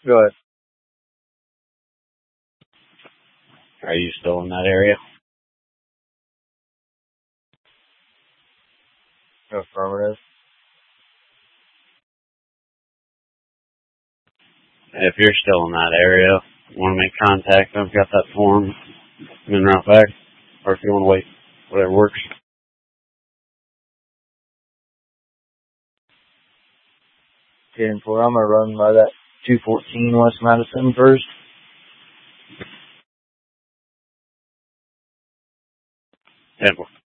Go ahead. Are you still in that area? Affirmative. If you're still in that area, want to make contact, I've got that form. I'm in right back. Or if you want to wait, whatever works. 10-4. I'm going to run by that 214 West Madison first. 10-4.